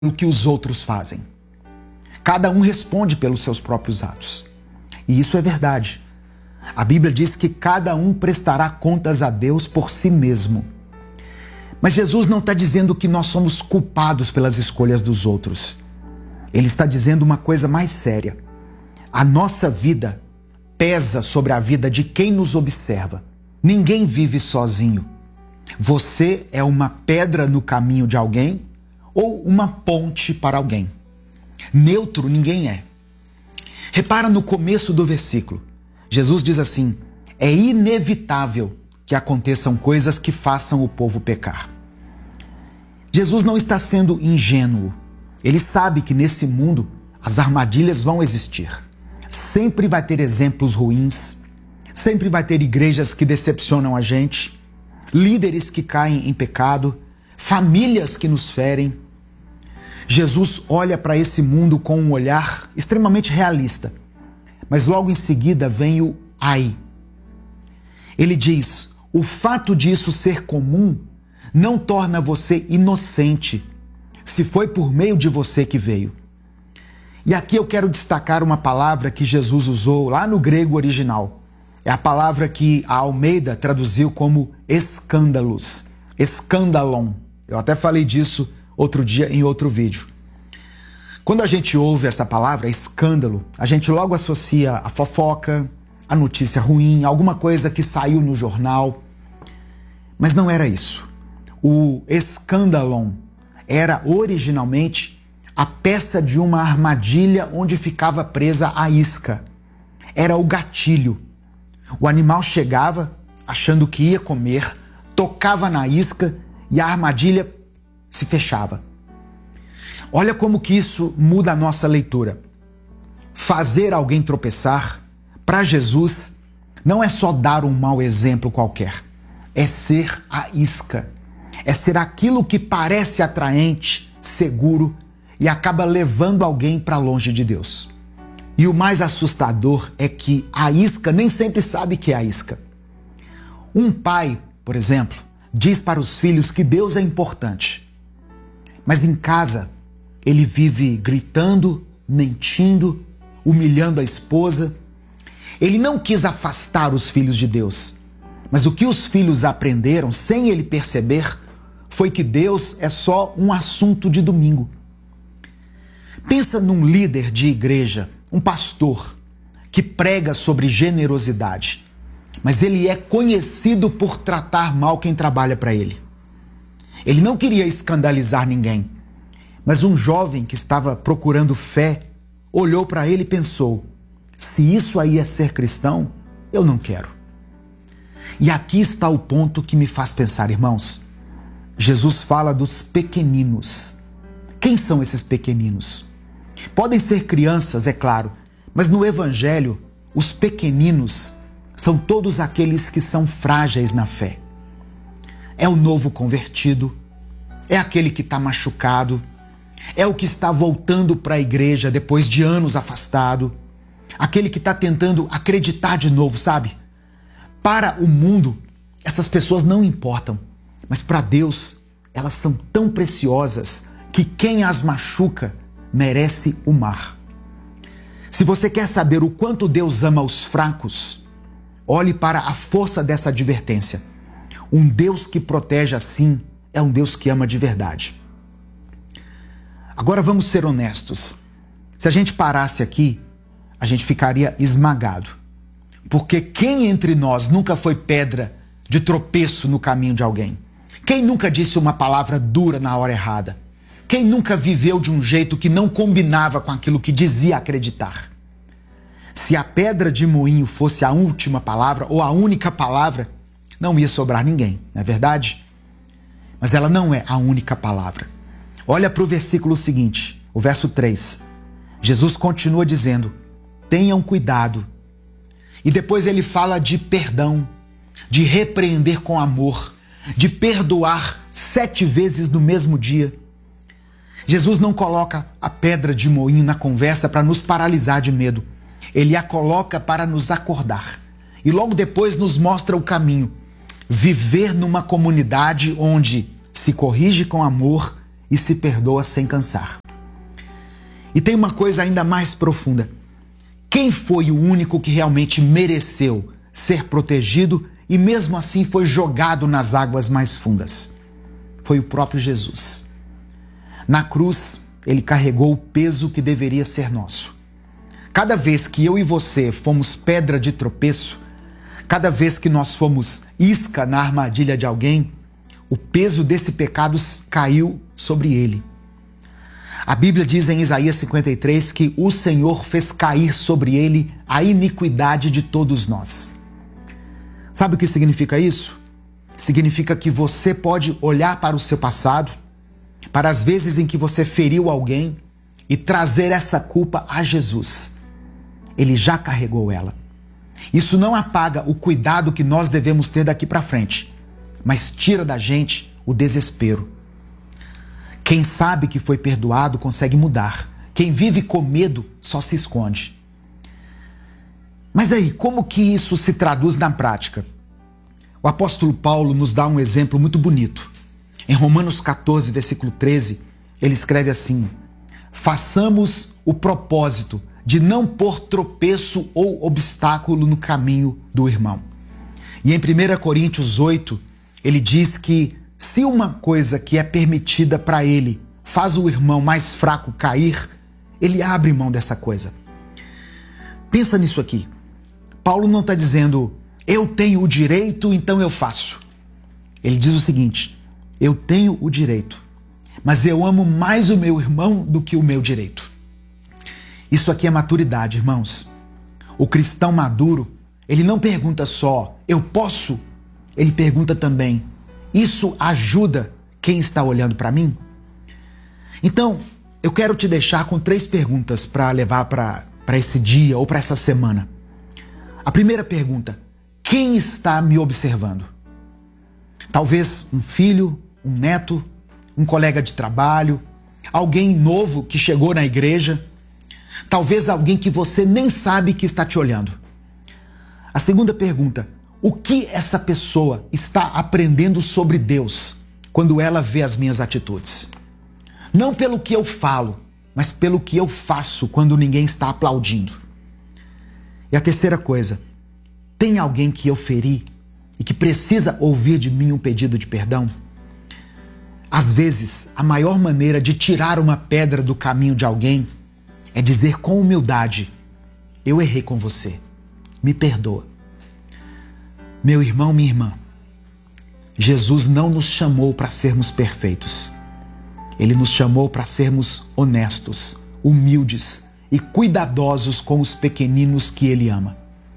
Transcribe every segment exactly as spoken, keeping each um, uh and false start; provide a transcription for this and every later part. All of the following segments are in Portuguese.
o que os outros fazem. Cada um responde pelos seus próprios atos. E isso é verdade. A Bíblia diz que cada um prestará contas a Deus por si mesmo. Mas Jesus não está dizendo que nós somos culpados pelas escolhas dos outros. Ele está dizendo uma coisa mais séria. A nossa vida pesa sobre a vida de quem nos observa. Ninguém vive sozinho. Você é uma pedra no caminho de alguém ou uma ponte para alguém. Neutro ninguém é. Repara no começo do versículo. Jesus diz assim: é inevitável que aconteçam coisas que façam o povo pecar. Jesus não está sendo ingênuo. Ele sabe que nesse mundo as armadilhas vão existir. Sempre vai ter exemplos ruins, sempre vai ter igrejas que decepcionam a gente, líderes que caem em pecado, famílias que nos ferem. Jesus olha para esse mundo com um olhar extremamente realista, mas logo em seguida vem o ai. Ele diz: o fato disso ser comum não torna você inocente, se foi por meio de você que veio. E aqui eu quero destacar uma palavra que Jesus usou lá no grego original. É a palavra que a Almeida traduziu como escândalos, escândalon. Eu até falei disso outro dia em outro vídeo. Quando a gente ouve essa palavra, escândalo, a gente logo associa a fofoca, a notícia ruim, alguma coisa que saiu no jornal. Mas não era isso. O escândalon era originalmente a peça de uma armadilha onde ficava presa a isca. Era o gatilho. O animal chegava achando que ia comer, tocava na isca e a armadilha se fechava. Olha como que isso muda a nossa leitura. Fazer alguém tropeçar, para Jesus, não é só dar um mau exemplo qualquer. É ser a isca. É ser aquilo que parece atraente, seguro e acaba levando alguém para longe de Deus. E o mais assustador é que a isca nem sempre sabe que é a isca. Um pai, por exemplo, diz para os filhos que Deus é importante. Mas em casa, ele vive gritando, mentindo, humilhando a esposa. Ele não quis afastar os filhos de Deus. Mas o que os filhos aprenderam, sem ele perceber, foi que Deus é só um assunto de domingo. Pensa num líder de igreja, um pastor, que prega sobre generosidade, mas ele é conhecido por tratar mal quem trabalha para ele. Ele não queria escandalizar ninguém, mas um jovem que estava procurando fé olhou para ele e pensou: se isso aí é ser cristão, eu não quero. E aqui está o ponto que me faz pensar, irmãos. Jesus fala dos pequeninos. Quem são esses pequeninos? Podem ser crianças, é claro, mas no Evangelho, os pequeninos são todos aqueles que são frágeis na fé. É o novo convertido, é aquele que está machucado, é o que está voltando para a igreja depois de anos afastado, aquele que está tentando acreditar de novo, sabe? Para o mundo, essas pessoas não importam, mas para Deus, elas são tão preciosas que quem as machuca merece o mar. Se você quer saber o quanto Deus ama os fracos, olhe para a força dessa advertência. Um Deus que protege assim é um Deus que ama de verdade. Agora vamos ser honestos. Se a gente parasse aqui, a gente ficaria esmagado. Porque quem entre nós nunca foi pedra de tropeço no caminho de alguém? Quem nunca disse uma palavra dura na hora errada? Quem nunca viveu de um jeito que não combinava com aquilo que dizia acreditar? Se a pedra de moinho fosse a última palavra ou a única palavra, não ia sobrar ninguém, não é verdade? Mas ela não é a única palavra. Olha para o versículo seguinte, o verso três. Jesus continua dizendo: tenham cuidado. E depois ele fala de perdão, de repreender com amor, de perdoar sete vezes no mesmo dia. Jesus não coloca a pedra de moinho na conversa para nos paralisar de medo. Ele a coloca para nos acordar. E logo depois nos mostra o caminho. Viver numa comunidade onde se corrige com amor e se perdoa sem cansar. E tem uma coisa ainda mais profunda. Quem foi o único que realmente mereceu ser protegido e mesmo assim foi jogado nas águas mais fundas? Foi o próprio Jesus. Na cruz, ele carregou o peso que deveria ser nosso. Cada vez que eu e você fomos pedra de tropeço, cada vez que nós fomos isca na armadilha de alguém, o peso desse pecado caiu sobre ele. A Bíblia diz em Isaías cinquenta e três que o Senhor fez cair sobre ele a iniquidade de todos nós. Sabe o que significa isso? Significa que você pode olhar para o seu passado, para as vezes em que você feriu alguém e trazer essa culpa a Jesus. Ele já carregou ela. Isso não apaga o cuidado que nós devemos ter daqui para frente, mas tira da gente o desespero. Quem sabe que foi perdoado consegue mudar. Quem vive com medo só se esconde. Mas aí, como que isso se traduz na prática? O apóstolo Paulo nos dá um exemplo muito bonito. Em Romanos catorze, versículo treze, ele escreve assim: façamos o propósito de não pôr tropeço ou obstáculo no caminho do irmão. E em primeira Coríntios oito, ele diz que se uma coisa que é permitida para ele faz o irmão mais fraco cair, ele abre mão dessa coisa. Pensa nisso aqui. Paulo não está dizendo, eu tenho o direito, então eu faço. Ele diz o seguinte, eu tenho o direito, mas eu amo mais o meu irmão do que o meu direito. Isso aqui é maturidade, irmãos. O cristão maduro, ele não pergunta só, eu posso? Ele pergunta também, isso ajuda quem está olhando para mim? Então, eu quero te deixar com três perguntas para levar para esse dia ou para essa semana. A primeira pergunta, quem está me observando? Talvez um filho, um neto, um colega de trabalho, alguém novo que chegou na igreja, talvez alguém que você nem sabe que está te olhando. A segunda pergunta, o que essa pessoa está aprendendo sobre Deus quando ela vê as minhas atitudes? Não pelo que eu falo, mas pelo que eu faço quando ninguém está aplaudindo. E a terceira coisa, tem alguém que eu feri e que precisa ouvir de mim um pedido de perdão? Às vezes, a maior maneira de tirar uma pedra do caminho de alguém é dizer com humildade, eu errei com você, me perdoa. Meu irmão, minha irmã, Jesus não nos chamou para sermos perfeitos. Ele nos chamou para sermos honestos, humildes e cuidadosos com os pequeninos que Ele ama.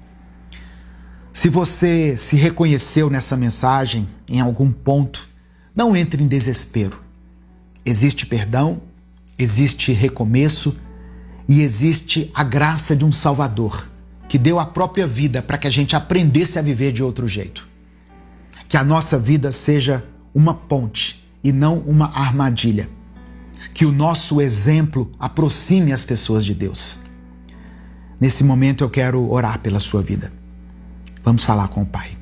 Se você se reconheceu nessa mensagem, em algum ponto, não entre em desespero. Existe perdão, existe recomeço e existe a graça de um Salvador que deu a própria vida para que a gente aprendesse a viver de outro jeito. Que a nossa vida seja uma ponte e não uma armadilha. Que o nosso exemplo aproxime as pessoas de Deus. Nesse momento eu quero orar pela sua vida. Vamos falar com o Pai.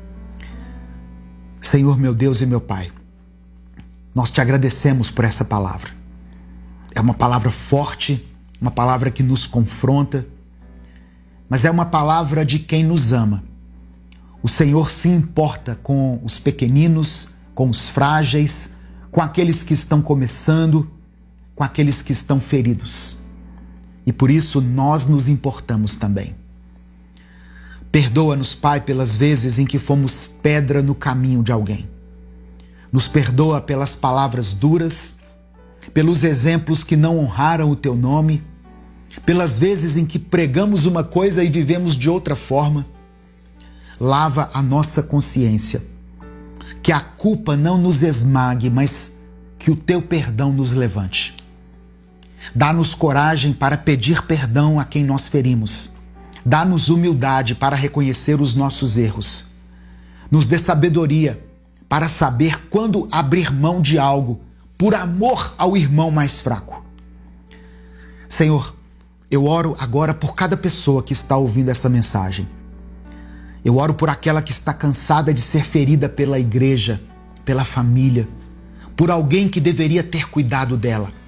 Senhor, meu Deus e meu Pai, nós te agradecemos por essa palavra. É uma palavra forte, uma palavra que nos confronta, mas é uma palavra de quem nos ama. O Senhor se importa com os pequeninos, com os frágeis, com aqueles que estão começando, com aqueles que estão feridos. E por isso nós nos importamos também. Perdoa-nos, Pai, pelas vezes em que fomos pedra no caminho de alguém. Nos perdoa pelas palavras duras, pelos exemplos que não honraram o Teu nome, pelas vezes em que pregamos uma coisa e vivemos de outra forma. Lava a nossa consciência. Que a culpa não nos esmague, mas que o Teu perdão nos levante. Dá-nos coragem para pedir perdão a quem nós ferimos. Dá-nos humildade para reconhecer os nossos erros. Nos dê sabedoria para saber quando abrir mão de algo por amor ao irmão mais fraco. Senhor, eu oro agora por cada pessoa que está ouvindo essa mensagem. Eu oro por aquela que está cansada de ser ferida pela igreja, pela família, por alguém que deveria ter cuidado dela.